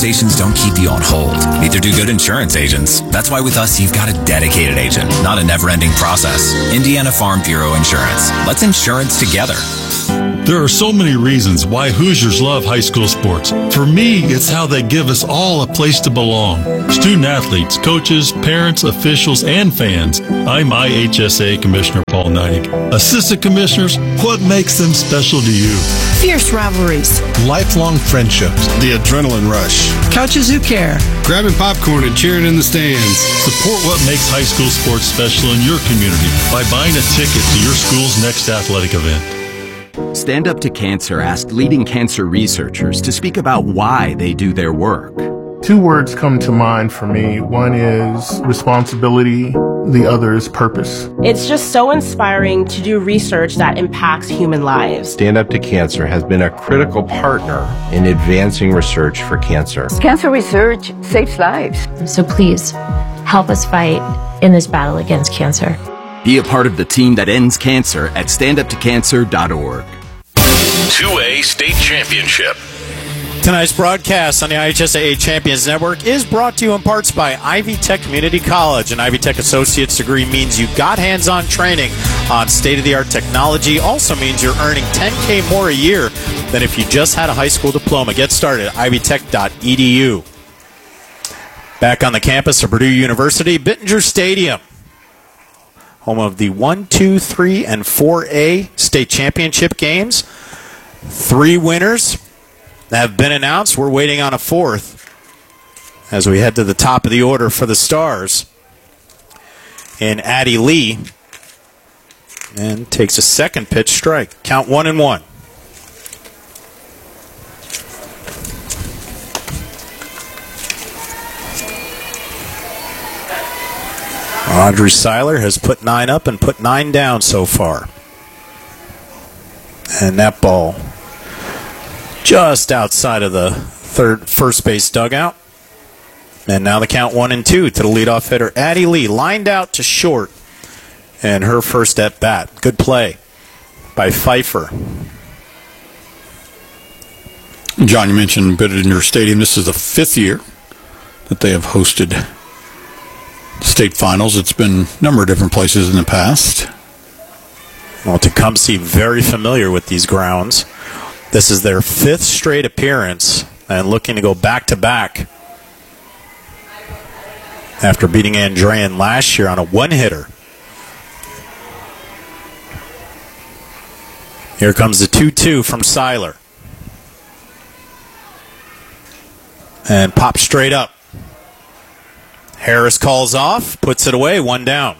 conversations don't keep you on hold. Neither do good insurance agents. That's why with us, you've got a dedicated agent, not a never-ending process. Indiana Farm Bureau Insurance. Let's insurance together. There are so many reasons why Hoosiers love high school sports. For me, it's how they give us all a place to belong. Student athletes, coaches, parents, officials, and fans. I'm IHSA Commissioner Paul Neidig. Assistant commissioners, what makes them special to you? Fierce rivalries. Lifelong friendships. The adrenaline rush. Coaches who care. Grabbing popcorn and cheering in the stands. Support what makes high school sports special in your community by buying a ticket to your school's next athletic event. Stand Up to Cancer asked leading cancer researchers to speak about why they do their work. Two words come to mind for me. One is responsibility. The other is purpose. It's just so inspiring to do research that impacts human lives. Stand Up to Cancer has been a critical partner in advancing research for cancer. Cancer research saves lives. So please, help us fight in this battle against cancer. Be a part of the team that ends cancer at standuptocancer.org. 2A State Championship. Tonight's broadcast on the IHSAA Champions Network is brought to you in parts by Ivy Tech Community College. An Ivy Tech Associate's degree means you got hands-on training on state-of-the-art technology. Also means you're earning $10K more a year than if you just had a high school diploma. Get started at ivytech.edu. Back on the campus of Purdue University, Bittinger Stadium, home of the 1, 2, 3, and 4A state championship games. 3 winners have been announced. We're waiting on a 4th as we head to the top of the order for the Stars. And Addie Lee, and takes a second pitch strike. Count 1-1. Audrey Seiler has put 9 up and put 9 down so far. And that ball just outside of the first base dugout. And now the count 1-2 to the leadoff hitter. Addie Lee lined out to short. And her first at bat. Good play by Pfeiffer. John, you mentioned Bittinger Stadium. This is the 5th year that they have hosted state finals. It's been a number of different places in the past. Well, Tecumseh very familiar with these grounds. This is their 5th straight appearance and looking to go back-to-back after beating Andrean last year on a one-hitter. Here comes the 2-2 from Seiler. And pops straight up. Harris calls off, puts it away, 1 down.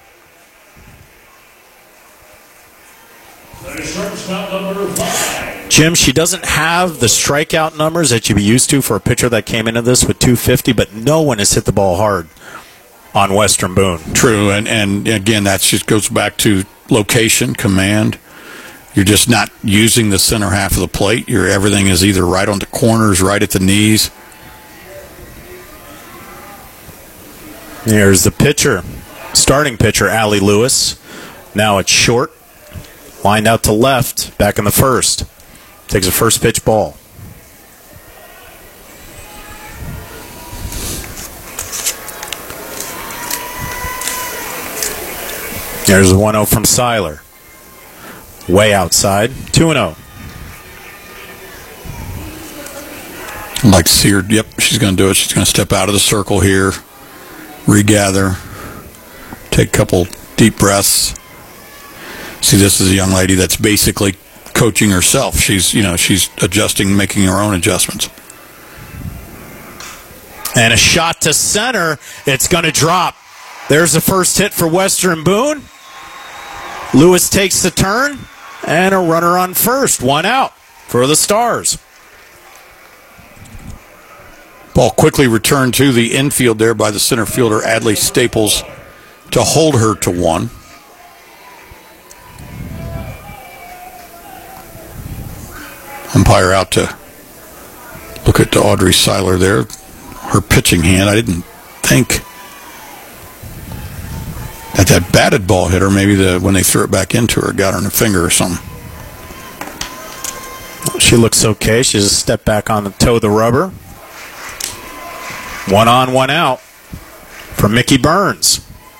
Jim, she doesn't have the strikeout numbers that you'd be used to for a pitcher that came into this with 250, but no one has hit the ball hard on Western Boone. True, and again, that just goes back to location, command. You're just not using the center half of the plate. Everything is either right on the corners, right at the knees. Here's the pitcher, starting pitcher, Allie Lewis. Now it's short, lined out to left, back in the first. Takes a first pitch ball. There's the 1-0 from Seiler. Way outside, 2-0. I'd like to see her, yep, she's going to do it. She's going to step out of the circle here, regather, take a couple deep breaths. See, this is a young lady that's basically coaching herself. She's adjusting, making her own adjustments. And a shot to center. It's going to drop. There's the first hit for Western Boone. Lewis takes the turn, and a runner on first. 1 out for the Stars. Ball quickly returned to the infield there by the center fielder, Adley Staples, to hold her to 1. Umpire out to look at Audrey Seiler there. Her pitching hand, I didn't think that batted ball hit her. Maybe when they threw it back into her, it got her in the finger or something. She looks okay. She's a step back on the toe of the rubber. 1 on, 1 out for Mickey Burns.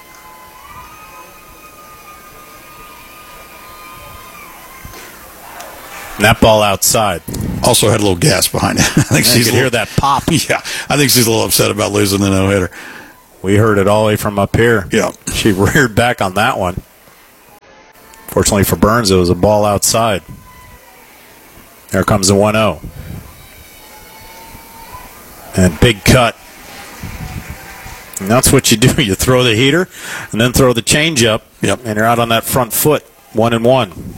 And that ball outside. Also had a little gas behind it. I think you could hear that pop. Yeah, I think she's a little upset about losing the no-hitter. We heard it all the way from up here. Yeah. She reared back on that one. Fortunately for Burns, it was a ball outside. There comes the 1-0. And big cut. And that's what you do. You throw the heater and then throw the changeup. Yep. And you're out on that front foot, 1-1.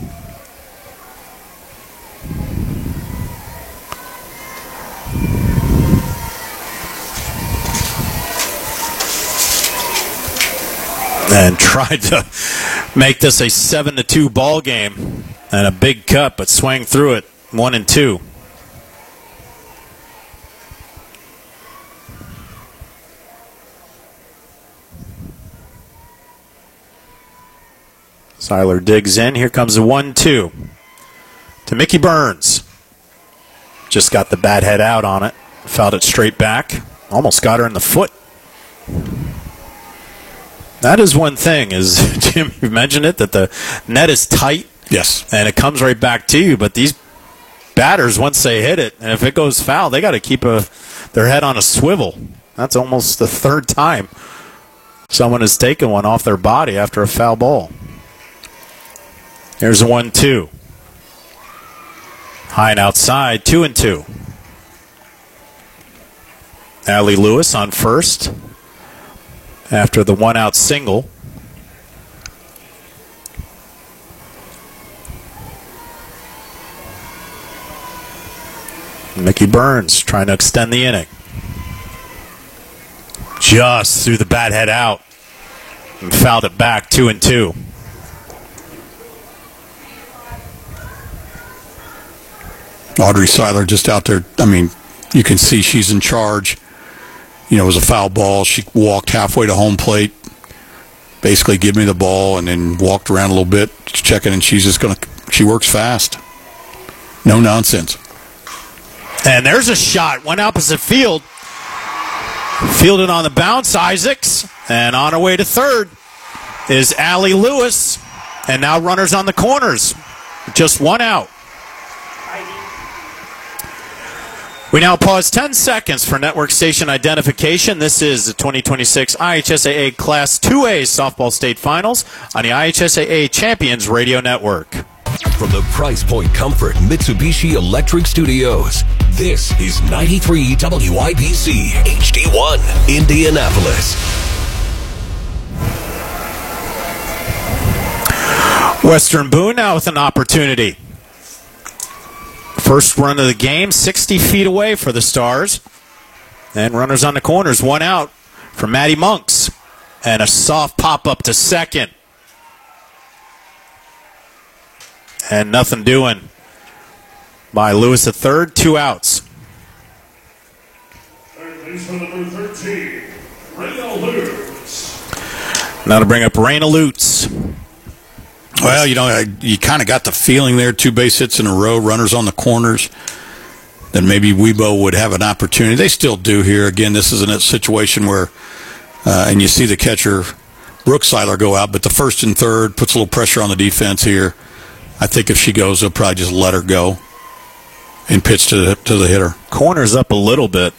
And tried to make this a 7-2 ball game. And a big cut, but swang through it, 1-2. Seiler digs in. Here comes the 1-2 to Mickey Burns. Just got the bat head out on it. Fouled it straight back. Almost got her in the foot. That is one thing, is, Jim, you mentioned it, that the net is tight. Yes. And it comes right back to you. But these batters, once they hit it, and if it goes foul, they got to keep their head on a swivel. That's almost the third time someone has taken one off their body after a foul ball. Here's a 1-2. High and outside, 2-2. Allie Lewis on first after the 1-out single. Mickey Burns trying to extend the inning. Just threw the bat head out and fouled it back, 2-2. Audrey Seiler just out there. I mean, you can see she's in charge. You know, it was a foul ball. She walked halfway to home plate, basically give me the ball, and then walked around a little bit, checking, and she's just she works fast. No nonsense. And there's a shot, went opposite field. Fielded on the bounce, Isaacs. And on her way to third is Allie Lewis. And now runners on the corners. Just 1 out. We now pause 10 seconds for network station identification. This is the 2026 IHSAA Class 2A Softball State Finals on the IHSAA Champions Radio Network. From the Price Point Comfort Mitsubishi Electric Studios, this is 93 WIBC HD1 Indianapolis. Western Boone now with an opportunity. First run of the game, 60 feet away for the Stars. And runners on the corners, 1 out for Maddie Monks. And a soft pop-up to second. And nothing doing by Lewis at third, 2 outs. Number 13, Raina Lutz. Now to bring up Raina Lutz. Well, you know, you kind of got the feeling there, 2 base hits in a row, runners on the corners, that maybe Weibo would have an opportunity. They still do here. Again, this is a situation where, and you see the catcher, Brooke Seiler, go out, but the first and third puts a little pressure on the defense here. I think if she goes, they'll probably just let her go and pitch to the hitter. Corners up a little bit.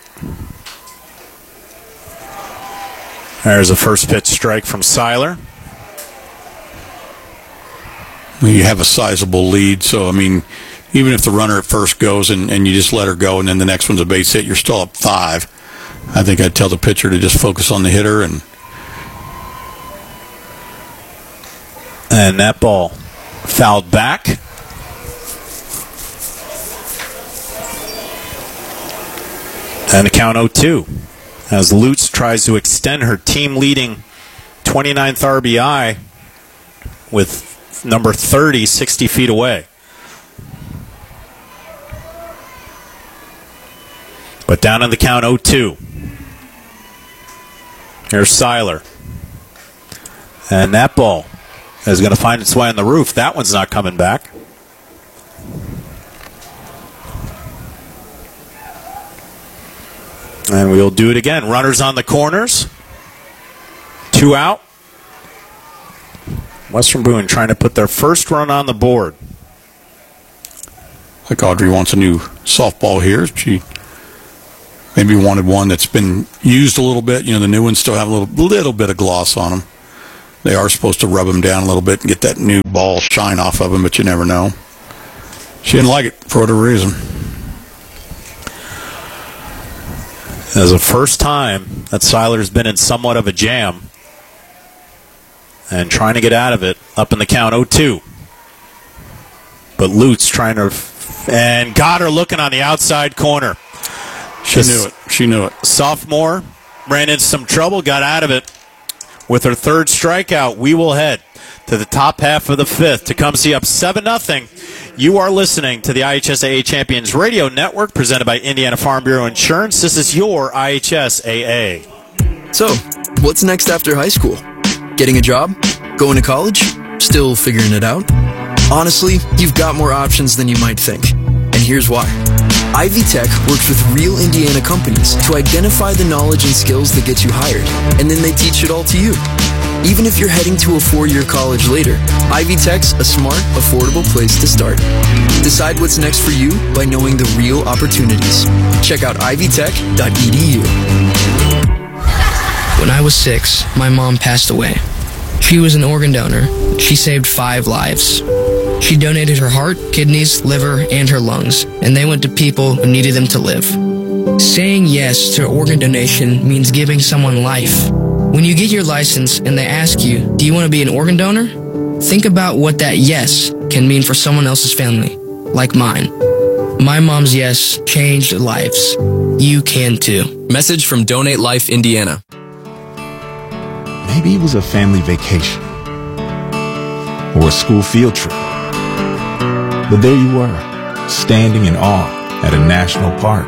There's a first pitch strike from Seiler. You have a sizable lead, so, I mean, even if the runner at first goes and you just let her go and then the next one's a base hit, you're still up 5. I think I'd tell the pitcher to just focus on the hitter. And that ball fouled back. And the count 0-2 as Lutz tries to extend her team-leading 29th RBI with number 30, 60 feet away. But down on the count, 0-2. Here's Seiler. And that ball is going to find its way on the roof. That one's not coming back. And we'll do it again. Runners on the corners. 2 out. Western Boone trying to put their first run on the board. I think Audrey wants a new softball here. She maybe wanted one that's been used a little bit. You know, the new ones still have a little bit of gloss on them. They are supposed to rub them down a little bit and get that new ball shine off of them, but you never know. She didn't like it for whatever reason. As the first time that Seiler's been in somewhat of a jam and trying to get out of it, up in the count 0-2. But Lutz trying to, and got her looking on the outside corner. She knew it. She knew it. Sophomore ran into some trouble, got out of it. With her third strikeout, we will head to the top half of the fifth. Tecumseh up 7-0. You are listening to the IHSAA Champions Radio Network, presented by Indiana Farm Bureau Insurance. This is your IHSAA. So, what's next after high school? Getting a job? Going to college? Still figuring it out? Honestly, you've got more options than you might think. And here's why. Ivy Tech works with real Indiana companies to identify the knowledge and skills that get you hired, and then they teach it all to you. Even if you're heading to a 4-year college later, Ivy Tech's a smart, affordable place to start. Decide what's next for you by knowing the real opportunities. Check out ivytech.edu. When I was 6, my mom passed away. She was an organ donor. She saved 5 lives. She donated her heart, kidneys, liver, and her lungs, and they went to people who needed them to live. Saying yes to organ donation means giving someone life. When you get your license and they ask you, do you want to be an organ donor? Think about what that yes can mean for someone else's family, like mine. My mom's yes changed lives. You can too. Message from Donate Life Indiana. Maybe it was a family vacation or a school field trip. But there you were, standing in awe at a national park.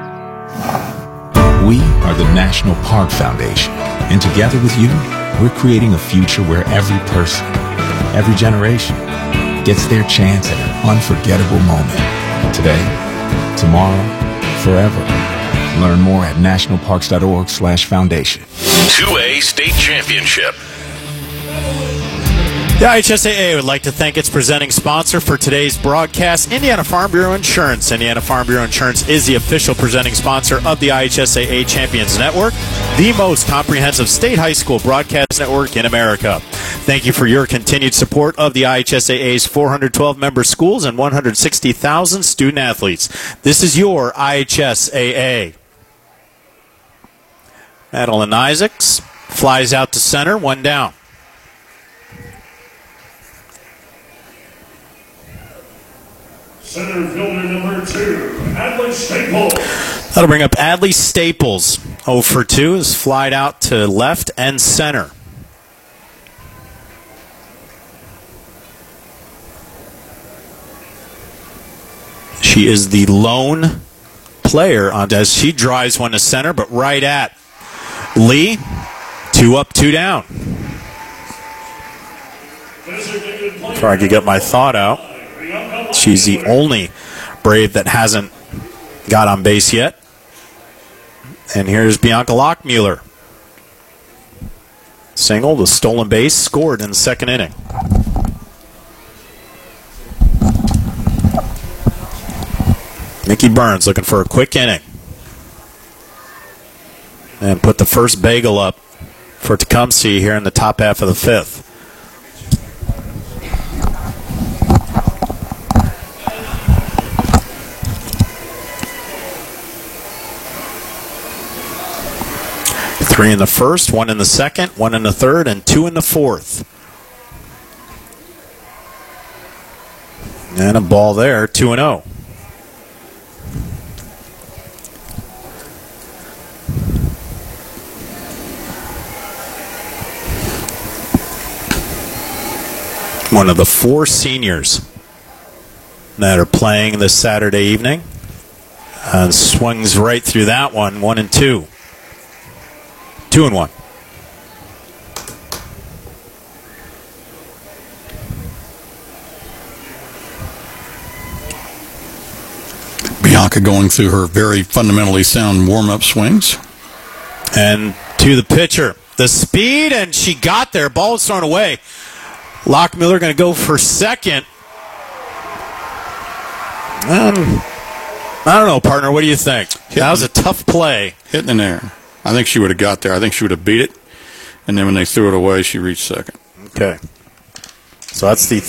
We are the National Park Foundation, and together with you, we're creating a future where every person, every generation, gets their chance at an unforgettable moment. Today, tomorrow, forever. Learn more at nationalparks.org/foundation. 2A State Championship. The IHSAA would like to thank its presenting sponsor for today's broadcast, Indiana Farm Bureau Insurance. Indiana Farm Bureau Insurance is the official presenting sponsor of the IHSAA Champions Network, the most comprehensive state high school broadcast network in America. Thank you for your continued support of the IHSAA's 412-member schools and 160,000 student athletes. This is your IHSAA. Madeline Isaacs flies out to center, 1 down. Center fielder number 2, Adley Staples. That'll bring up Adley Staples. 0 for 2 is flied out to left and center. She is the lone player as she drives one to center, but right at Lee. 2 up, 2 down. Try to get my thought out. She's the only Brave that hasn't got on base yet. And here's Bianca Lockmuller. Single, the stolen base, scored in the second inning. Mickey Burns looking for a quick inning. And put the first bagel up for Tecumseh here in the top half of the fifth. Three in the first, 1 in the second, 1 in the third, and 2 in the fourth. And a ball there, 2-0. One of the 4 seniors that are playing this Saturday evening. And swings right through that one, 1-2. 2-1. Laka going through her very fundamentally sound warm-up swings. And to the pitcher. The speed, and she got there. Ball was thrown away. Lockmiller going to go for second. I don't know, partner. What do you think? That was a tough play. Hitting in there. I think she would have got there. I think she would have beat it. And then when they threw it away, she reached second. Okay. So that's the